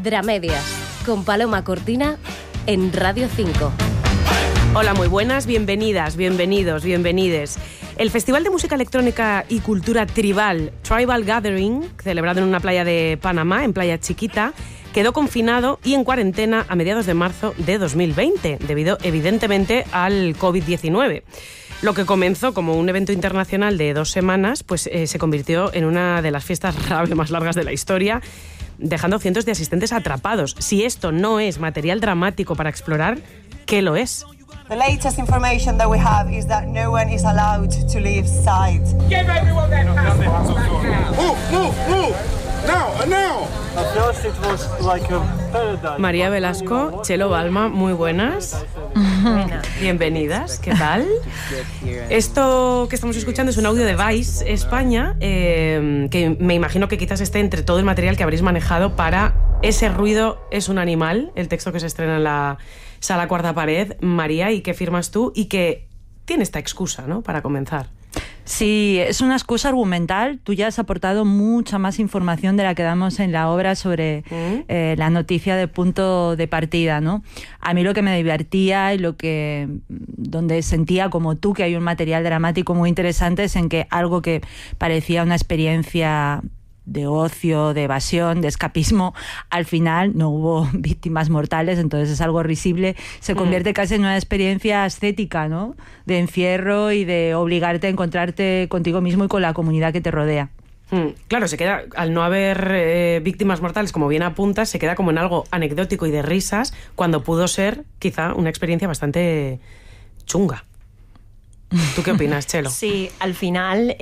Dramedias, con Paloma Cortina en Radio 5. Hola, muy buenas, bienvenidas, bienvenidos, bienvenides. El Festival de Música Electrónica y Cultura Tribal, Tribal Gathering, celebrado en una playa de Panamá, en Playa Chiquita, quedó confinado y en cuarentena a mediados de marzo de 2020, debido evidentemente al COVID-19. Lo que comenzó como un evento internacional de 2 semanas, pues se convirtió en una de las fiestas rave más largas de la historia, dejando cientos de asistentes atrapados. Si esto no es material dramático para explorar, ¿qué lo es? The latest information that we have is that no one is allowed to leave site. Give everyone their passports back now. Move! Now! At first it was like a paradise. María Velasco, Chelo Balma, muy buenas. Bienvenidas, ¿qué tal? Esto que estamos escuchando es un audio de Vice España, que me imagino que quizás esté entre todo el material que habréis manejado para Ese ruido es un animal, el texto que se estrena en la Sala Cuarta Pared. María, ¿y qué firmas tú? Y que tiene esta excusa, ¿no?, para comenzar. Sí, es una excusa argumental. Tú ya has aportado mucha más información de la que damos en la obra sobre la noticia de punto de partida, ¿no? A mí lo que me divertía y donde sentía como tú que hay un material dramático muy interesante es en que algo que parecía una experiencia de ocio, de evasión, de escapismo, al final no hubo víctimas mortales, entonces es algo risible, se convierte casi en una experiencia estética, ¿no?, de encierro y de obligarte a encontrarte contigo mismo y con la comunidad que te rodea. Claro, se queda, al no haber víctimas mortales, como bien apuntas, se queda como en algo anecdótico y de risas, cuando pudo ser quizá una experiencia bastante chunga. ¿Tú qué opinas, Chelo? Sí, al final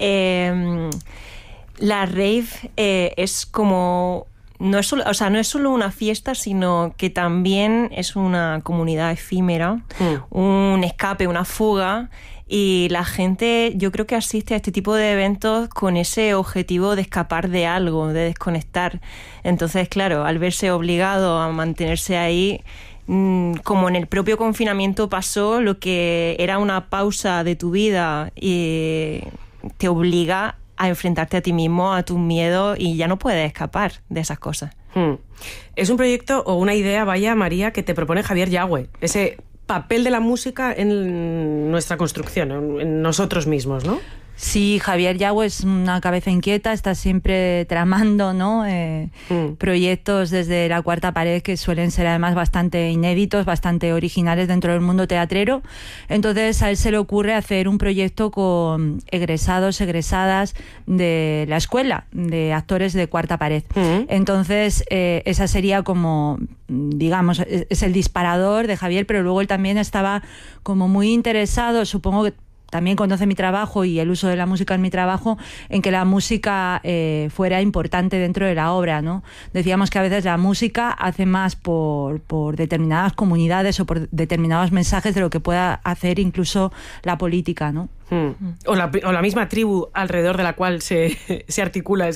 la rave es como... no es solo una fiesta, sino que también es una comunidad efímera, un escape, una fuga, y la gente, yo creo que asiste a este tipo de eventos con ese objetivo de escapar de algo, de desconectar. Entonces, claro, al verse obligado a mantenerse ahí, como en el propio confinamiento pasó, lo que era una pausa de tu vida y te obliga a enfrentarte a ti mismo, a tus miedos, y ya no puedes escapar de esas cosas. Es un proyecto o una idea, vaya, María, que te propone Javier Yagüe, ese papel de la música en nuestra construcción, en nosotros mismos, ¿no? Sí, Javier Yagüe es una cabeza inquieta, está siempre tramando, ¿no?, proyectos desde la Cuarta Pared que suelen ser además bastante inéditos, bastante originales dentro del mundo teatrero. Entonces a él se le ocurre hacer un proyecto con egresados, egresadas de la escuela de actores de Cuarta Pared. Entonces esa sería como, digamos, es el disparador de Javier, pero luego él también estaba como muy interesado, supongo que también conoce mi trabajo y el uso de la música en mi trabajo, en que la música fuera importante dentro de la obra, ¿no? Decíamos que a veces la música hace más por determinadas comunidades o por determinados mensajes de lo que pueda hacer incluso la política, ¿no? O la misma tribu alrededor de la cual se articula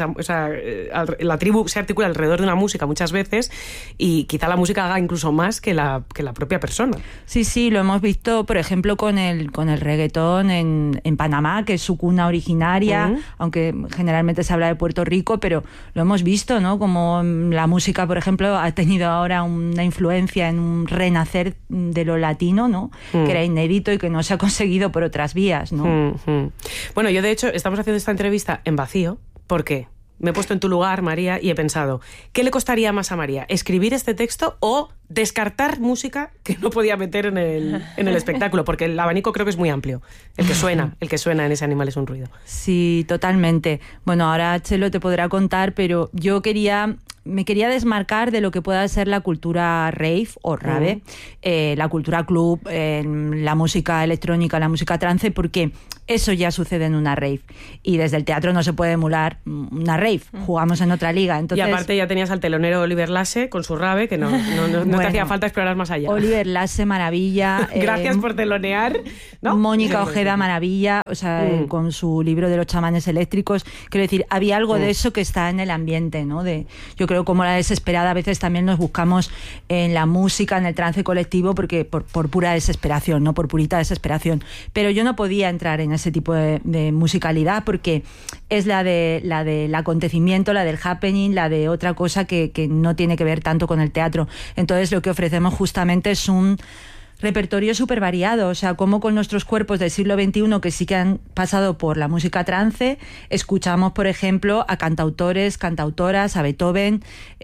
la tribu se articula alrededor de una música muchas veces, y quizá la música haga incluso más que la propia persona. Sí, lo hemos visto, por ejemplo, con el reggaetón en Panamá, que es su cuna originaria, aunque generalmente se habla de Puerto Rico, pero lo hemos visto, ¿no?, como la música, por ejemplo, ha tenido ahora una influencia en un renacer de lo latino, ¿no?, que era inédito y que no se ha conseguido por otras vías, ¿no? Bueno, yo de hecho estamos haciendo esta entrevista en vacío porque me he puesto en tu lugar, María, y he pensado, ¿qué le costaría más a María? ¿Escribir este texto o descartar música que no podía meter en el espectáculo? Porque el abanico creo que es muy amplio. El que suena en Ese animal es un ruido. Sí, totalmente. Bueno, ahora Chelo te podrá contar, pero yo me quería desmarcar de lo que pueda ser la cultura rave o rave, la cultura club, la música electrónica, la música trance, porque eso ya sucede en una rave. Y desde el teatro no se puede emular una rave. Jugamos en otra liga. Entonces, y aparte ya tenías al telonero Oliver Lasse con su rave, que no bueno, te hacía falta explorar más allá. Oliver Lasse, maravilla. Gracias por telonear, ¿no? Mónica Ojeda, maravilla. O sea, con su libro de los chamanes eléctricos. Quiero decir, había algo de eso que está en el ambiente, ¿no? Yo creo creo como la desesperada a veces también nos buscamos en la música, en el trance colectivo, porque por pura desesperación, no por purita desesperación. Pero yo no podía entrar en ese tipo de musicalidad porque es la del acontecimiento, la del happening, la de otra cosa que no tiene que ver tanto con el teatro. Entonces lo que ofrecemos justamente es un repertorio súper variado, o sea, como con nuestros cuerpos del siglo XXI que sí que han pasado por la música trance, escuchamos, por ejemplo, a cantautores, cantautoras, a Beethoven,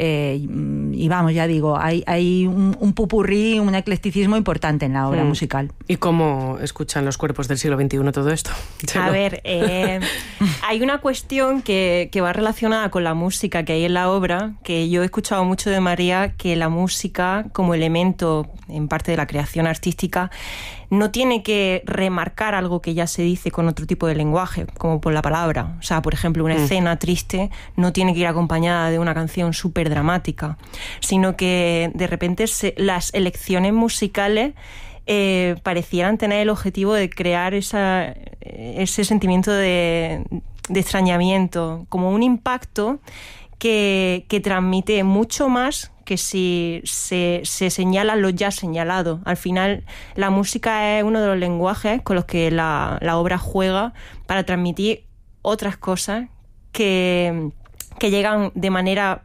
y vamos, ya digo, hay un popurrí, un eclecticismo importante en la obra musical. ¿Y cómo escuchan los cuerpos del siglo XXI todo esto? A ver, hay una cuestión que va relacionada con la música que hay en la obra, que yo he escuchado mucho de María, que la música como elemento en parte de la creación artística no tiene que remarcar algo que ya se dice con otro tipo de lenguaje, como por la palabra. O sea, por ejemplo, una escena triste no tiene que ir acompañada de una canción súper dramática, sino que de repente las elecciones musicales parecieran tener el objetivo de crear ese sentimiento de extrañamiento, como un impacto que transmite mucho más que si se señala lo ya señalado. Al final, la música es uno de los lenguajes con los que la obra juega para transmitir otras cosas que llegan de manera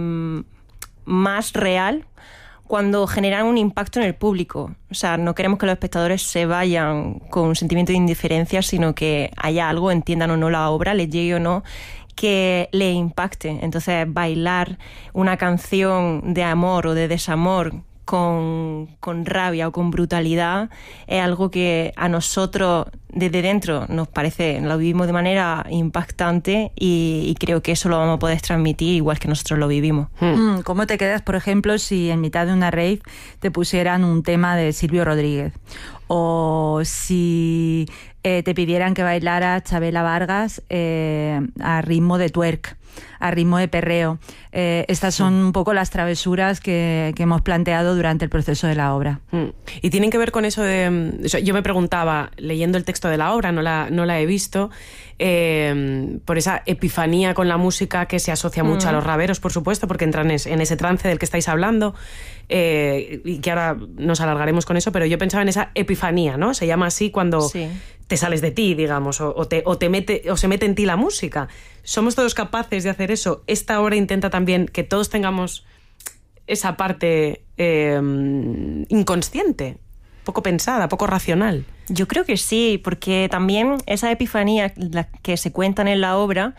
más real cuando generan un impacto en el público. O sea, no queremos que los espectadores se vayan con un sentimiento de indiferencia, sino que haya algo, entiendan o no la obra, les llegue o no, que le impacte. Entonces, bailar una canción de amor o de desamor con rabia o con brutalidad es algo que a nosotros desde dentro nos parece, lo vivimos de manera impactante y creo que eso lo vamos a poder transmitir igual que nosotros lo vivimos. ¿Cómo te quedas, por ejemplo, si en mitad de una rave te pusieran un tema de Silvio Rodríguez? O si te pidieran que bailara Chabela Vargas a ritmo de twerk, a ritmo de perreo. Estas son un poco las travesuras que hemos planteado durante el proceso de la obra. Y tienen que ver con eso de... Yo me preguntaba, leyendo el texto de la obra, no la he visto, por esa epifanía con la música que se asocia mucho a los raveros, por supuesto, porque entran en ese trance del que estáis hablando, y que ahora nos alargaremos con eso, pero yo pensaba en esa epifanía, ¿no? Se llama así cuando te sales de ti, digamos, o se mete en ti la música. ¿Somos todos capaces de hacer eso? Esta obra intenta también que todos tengamos esa parte inconsciente, poco pensada, poco racional. Yo creo que sí, porque también esa epifanía que se cuentan en la obra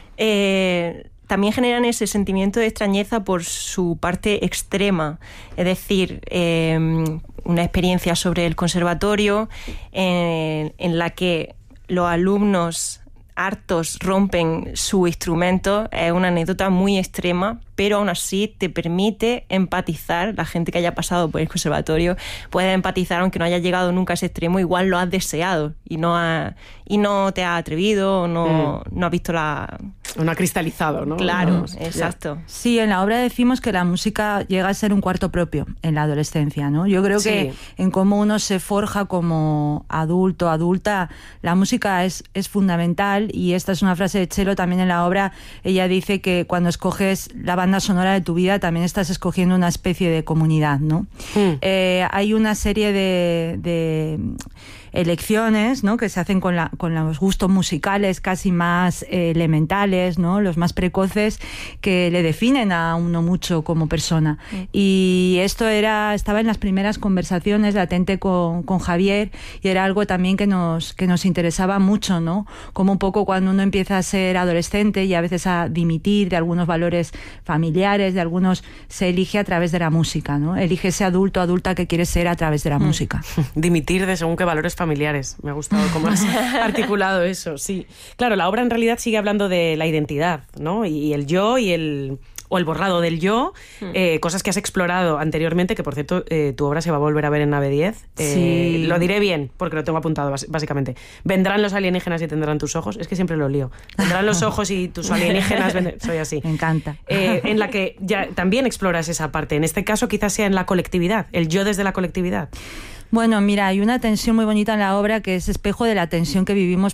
también generan ese sentimiento de extrañeza por su parte extrema, es decir, una experiencia sobre el conservatorio en la que los alumnos hartos rompen su instrumento. Es una anécdota muy extrema, pero aún así te permite empatizar. La gente que haya pasado por el conservatorio puede empatizar, aunque no haya llegado nunca a ese extremo, igual lo has deseado y no te has atrevido o no has visto la... No ha cristalizado, ¿no? Claro, exacto. Sí, en la obra decimos que la música llega a ser un cuarto propio en la adolescencia, ¿no? Yo creo que en cómo uno se forja como adulto, adulta, la música es fundamental, y esta es una frase de Txelo también en la obra. Ella dice que cuando escoges la banda sonora de tu vida también estás escogiendo una especie de comunidad, ¿no? Hay una serie de elecciones, ¿no?, que se hacen con los gustos musicales casi más elementales, ¿no?, los más precoces, que le definen a uno mucho como persona. Y esto estaba en las primeras conversaciones latente con Javier, y era algo también que nos interesaba mucho, ¿no? Como un poco cuando uno empieza a ser adolescente y a veces a dimitir de algunos valores familiares, de algunos, se elige a través de la música, ¿no? Elige ese adulto, adulta que quiere ser a través de la música. Dimitir de según qué valores familiares. Me ha gustado cómo has articulado eso, sí. Claro, la obra en realidad sigue hablando de la identidad, ¿no? Y el yo y el borrado del yo, cosas que has explorado anteriormente, que por cierto tu obra se va a volver a ver en Nave 10. Sí. Lo diré bien, porque lo tengo apuntado básicamente. Vendrán los alienígenas y tendrán tus ojos. Es que siempre lo lío. Vendrán los ojos y tus alienígenas soy así. Me encanta. En la que ya también exploras esa parte. En este caso quizás sea en la colectividad, el yo desde la colectividad. Bueno, mira, hay una tensión muy bonita en la obra que es espejo de la tensión que vivimos